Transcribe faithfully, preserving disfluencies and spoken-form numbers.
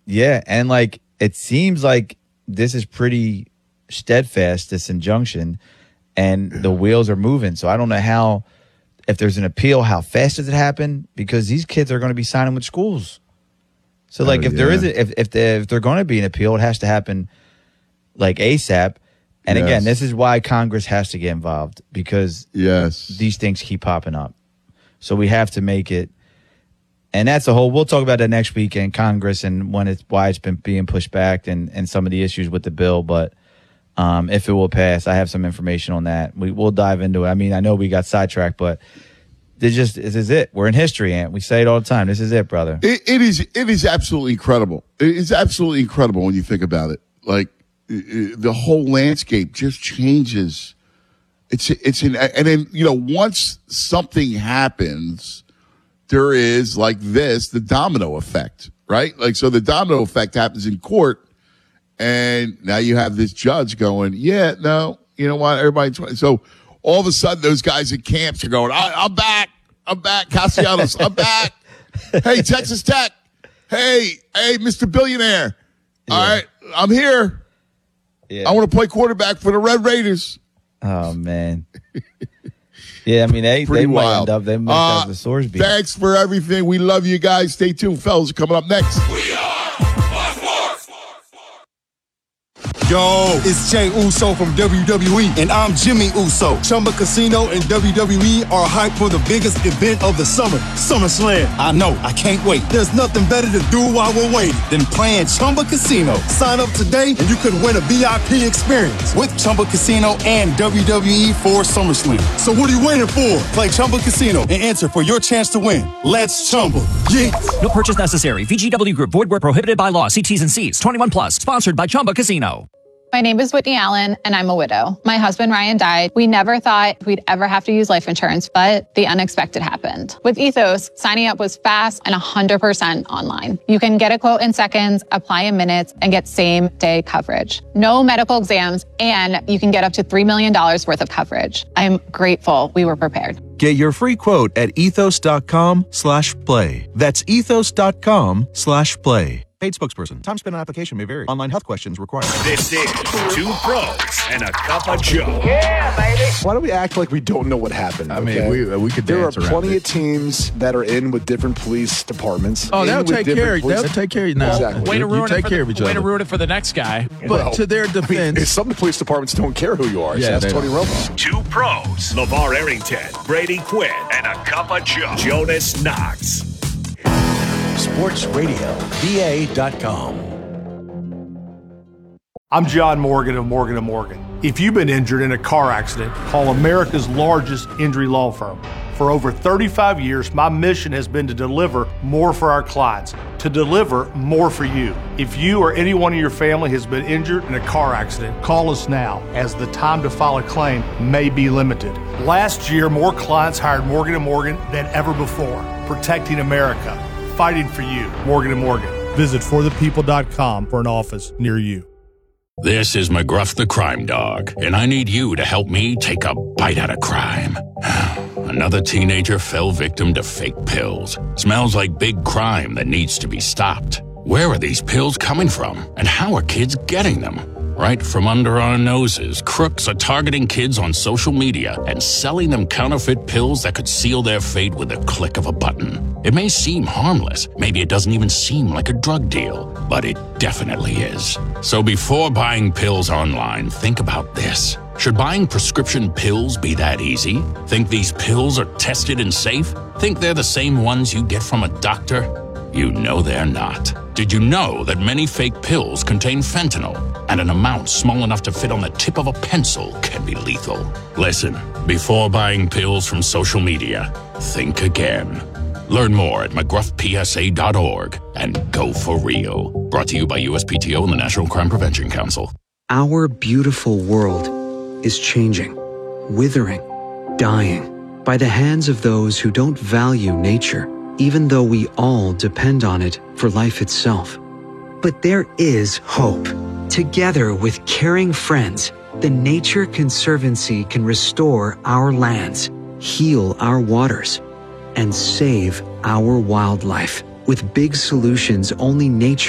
Yeah, and like it seems like this is pretty steadfast, this injunction, and the wheels are moving. So I don't know how, if there's an appeal, how fast does it happen? Because these kids are going to be signing with schools. So like oh, if yeah. there is a, if if, they, if they're going to be an appeal, it has to happen like ASAP. And yes. again, this is why Congress has to get involved, because yes, these things keep popping up. So we have to make it. And that's a whole, we'll talk about that next week in Congress and when it's, why it's been being pushed back and, and some of the issues with the bill. But um, if it will pass, I have some information on that. We, we'll dive into it. I mean, I know we got sidetracked, but this just, this is it. We're in history, Ant. We say it all the time. This is it, brother. It, it is, it is absolutely incredible. It is absolutely incredible when you think about it. Like it, it, the whole landscape just changes. It's, it's an, and then, you know, once something happens, there is like this, the domino effect, right? Like, so the domino effect happens in court, and now you have this judge going, yeah, no, you know what? Everybody, so all of a sudden those guys at camps are going, I, I'm back. I'm back. Castellanos, I'm back. Hey, Texas Tech. Hey, hey, Mister Billionaire. Yeah. All right, I'm here. Yeah. I want to play quarterback for the Red Raiders. Oh, man. Yeah, I mean, they, Pretty they might wild. end up, they might Uh, have the sores beat. Thanks for everything. We love you guys. Stay tuned, fellas. Coming up next. We are Fox Sports. Yo, it's Jay Uso from W W E, and I'm Jimmy Uso. Chumba Casino and W W E are hyped for the biggest event of the summer, SummerSlam. I know, I can't wait. There's nothing better to do while we're waiting than playing Chumba Casino. Sign up today, and you could win a V I P experience with Chumba Casino and W W E for SummerSlam. So what are you waiting for? Play Chumba Casino and enter for your chance to win. Let's Chumba. Yeah. No purchase necessary. V G W Group. Void where prohibited by law. See T's and C's. twenty-one plus. Sponsored by Chumba Casino. My name is Whitney Allen, and I'm a widow. My husband, Ryan, died. We never thought we'd ever have to use life insurance, but the unexpected happened. With Ethos, signing up was fast and one hundred percent online. You can get a quote in seconds, apply in minutes, and get same-day coverage. No medical exams, and you can get up to three million dollars worth of coverage. I'm grateful we were prepared. Get your free quote at ethos.com slash play. That's ethos.com slash play. Paid spokesperson. Time spent on application may vary. Online health questions required. This is Two Pros and a Cup of Joe. Yeah, baby. Why don't we act like we don't know what happened? I okay? mean, we we could There are dance around plenty it. of teams that are in with different police departments. Oh, in they'll with take different care of you. police- They'll take care of you now. Exactly. Way to You ruin it take for care the, of each way other. to ruin it for the next guy. But Well, to their I mean, defense, some police departments don't care who you are. So Yeah, that's they Tony don't. Romo. Two Pros, LeVar Arrington, Brady Quinn, and a Cup of Joe, Jonas Knox. Sports Radio V A dot com. I'm John Morgan of Morgan and Morgan. If you've been injured in a car accident, call America's largest injury law firm. For over thirty-five years, my mission has been to deliver more for our clients, to deliver more for you. If you or anyone in your family has been injured in a car accident, call us now, as the time to file a claim may be limited. Last year, more clients hired Morgan and Morgan than ever before, protecting America, fighting for you. Morgan and Morgan. Visit for the people dot com for an office near you. This is McGruff the Crime Dog, and I need you to help me take a bite out of crime. Another teenager fell victim to fake pills. Smells like big crime that needs to be stopped. Where are these pills coming from, and how are kids getting them? Right from under our noses, crooks are targeting kids on social media and selling them counterfeit pills that could seal their fate with a click of a button. It may seem harmless, maybe it doesn't even seem like a drug deal, but it definitely is. So before buying pills online, think about this. Should buying prescription pills be that easy? Think these pills are tested and safe? Think they're the same ones you get from a doctor? You know they're not. Did you know that many fake pills contain fentanyl, and an amount small enough to fit on the tip of a pencil can be lethal? Listen, before buying pills from social media, think again. Learn more at mcgruff p s a dot org and go for real. Brought to you by U S P T O and the National Crime Prevention Council. Our beautiful world is changing, withering, dying by the hands of those who don't value nature, even though we all depend on it for life itself. But there is hope. Together with caring friends, the Nature Conservancy can restore our lands, heal our waters, and save our wildlife. With big solutions only nature